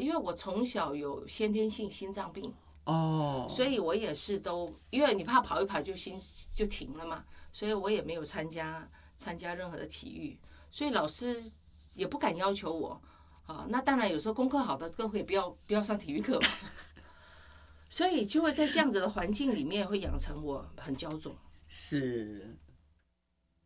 因为我从小有先天性心脏病， 哦， 所以我也是因为你怕跑一跑心就停了嘛，所以我也没有参加任何的体育，所以老师也不敢要求我啊。那当然有时候功课好的更会不要上体育课嘛，所以就会在这样子的环境里面会养成我很骄纵。 是，